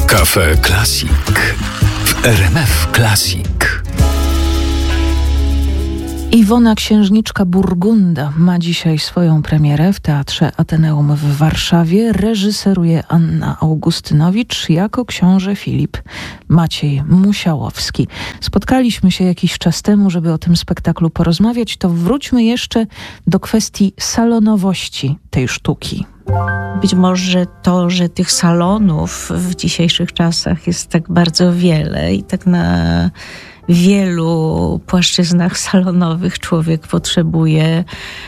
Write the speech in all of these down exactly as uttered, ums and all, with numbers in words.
Cafe Classic w R M F Classic. Iwona Księżniczka Burgunda ma dzisiaj swoją premierę w Teatrze Ateneum w Warszawie. Reżyseruje Anna Augustynowicz, jako książę Filip Maciej Musiałowski. Spotkaliśmy się jakiś czas temu, żeby o tym spektaklu porozmawiać. To wróćmy jeszcze do kwestii salonowości tej sztuki. Być może to, że tych salonów w dzisiejszych czasach jest tak bardzo wiele i tak na wielu płaszczyznach salonowych człowiek potrzebuje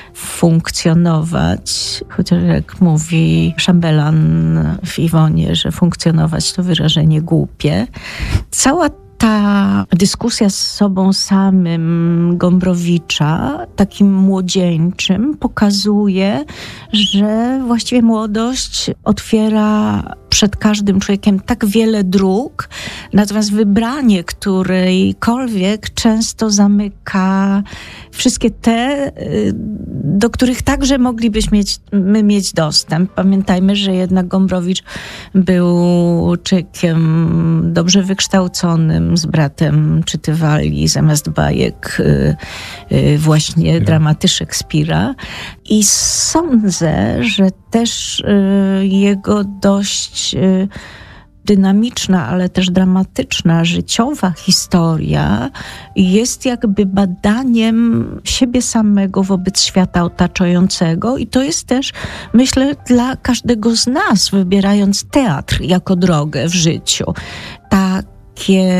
funkcjonować. Chociaż jak mówi szambelan w Iwonie, że funkcjonować to wyrażenie głupie. Cała ta dyskusja z sobą samym Gombrowicza, takim młodzieńczym, pokazuje, że właściwie młodość otwiera przed każdym człowiekiem tak wiele dróg, natomiast wybranie którejkolwiek często zamyka wszystkie te, do których także moglibyśmy mieć, my mieć dostęp. Pamiętajmy, że jednak Gombrowicz był człowiekiem dobrze wykształconym, z bratem czytywali zamiast bajek właśnie dramaty Szekspira. I sądzę, że też jego dość dynamiczna, ale też dramatyczna, życiowa historia jest jakby badaniem siebie samego wobec świata otaczającego i to jest też, myślę, dla każdego z nas, wybierając teatr jako drogę w życiu, takie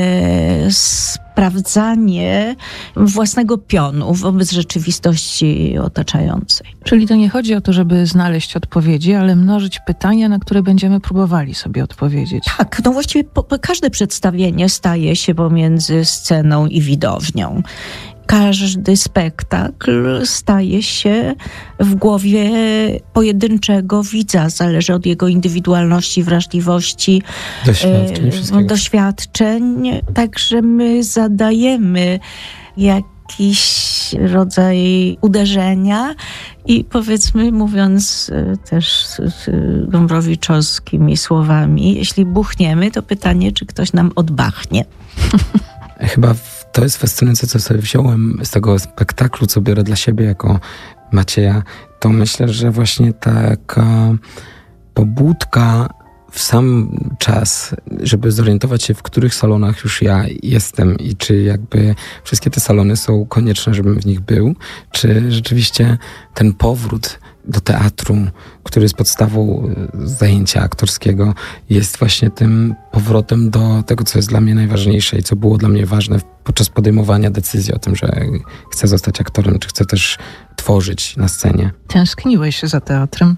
sprawdzanie własnego pionu wobec rzeczywistości otaczającej. Czyli to nie chodzi o to, żeby znaleźć odpowiedzi, ale mnożyć pytania, na które będziemy próbowali sobie odpowiedzieć. Tak, no właściwie po, po każde przedstawienie staje się pomiędzy sceną i widownią. Każdy spektakl staje się w głowie pojedynczego widza. Zależy od jego indywidualności, wrażliwości, doświadczeń. E, doświadczeń. Także my zadajemy jakiś rodzaj uderzenia i powiedzmy, mówiąc też gombrowiczowskimi słowami, jeśli buchniemy, to pytanie, czy ktoś nam odbachnie. Chyba to jest fascynujące, co sobie wziąłem z tego spektaklu, co biorę dla siebie jako Macieja, to myślę, że właśnie taka pobudka w sam czas, żeby zorientować się, w których salonach już ja jestem i czy jakby wszystkie te salony są konieczne, żebym w nich był, czy rzeczywiście ten powrót do teatru, który jest podstawą zajęcia aktorskiego, jest właśnie tym powrotem do tego, co jest dla mnie najważniejsze i co było dla mnie ważne podczas podejmowania decyzji o tym, że chcę zostać aktorem, czy chcę też tworzyć na scenie. Tęskniłeś za teatrem?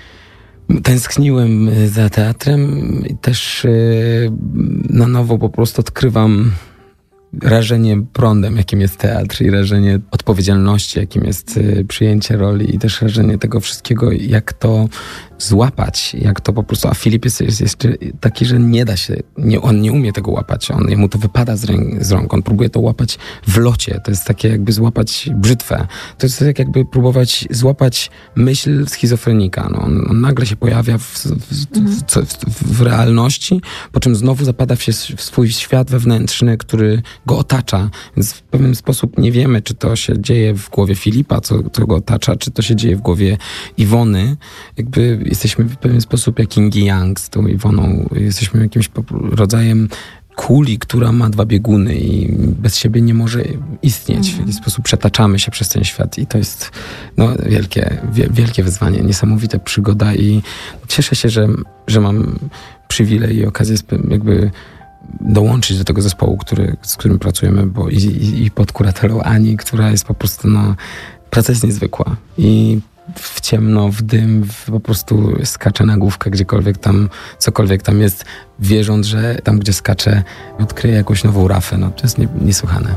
Tęskniłem za teatrem i też na nowo po prostu odkrywam rażenie prądem, jakim jest teatr i rażenie odpowiedzialności, jakim jest przyjęcie roli i też rażenie tego wszystkiego, jak to złapać, jak to po prostu, a Filip jest, jest jeszcze taki, że nie da się, nie, on nie umie tego łapać, on, jemu to wypada z, ręk, z rąk, on próbuje to łapać w locie, to jest takie jakby złapać brzytwę, to jest tak jakby próbować złapać myśl schizofrenika, no, on, on nagle się pojawia w, w, w, w, w realności, po czym znowu zapada w, się, w swój świat wewnętrzny, który go otacza, więc w pewien sposób nie wiemy, czy to się dzieje w głowie Filipa, co, co go otacza, czy to się dzieje w głowie Iwony, jakby jesteśmy w pewien sposób jak yin i yang z tą Iwoną. Jesteśmy jakimś rodzajem kuli, która ma dwa bieguny i bez siebie nie może istnieć. W jakiś sposób przetaczamy się przez ten świat i to jest no, wielkie, wie, wielkie wyzwanie, niesamowita przygoda i cieszę się, że, że mam przywilej i okazję jakby dołączyć do tego zespołu, który, z którym pracujemy, bo i, i, i pod kuratelą Ani, która jest po prostu, no, praca jest niezwykła i w ciemno, w dym, w, po prostu skacze na główkę gdziekolwiek tam, cokolwiek tam jest, wierząc, że tam, gdzie skacze, odkryje jakąś nową rafę. No, to jest nie, niesłychane.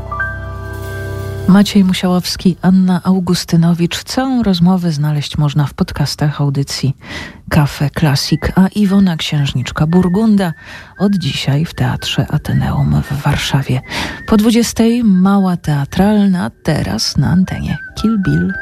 Maciej Musiałowski, Anna Augustynowicz. Całą rozmowę znaleźć można w podcastach audycji Cafe Classic, a Iwona Księżniczka Burgunda od dzisiaj w Teatrze Ateneum w Warszawie. Po dwudziestej mała teatralna, teraz na antenie Kill Bill.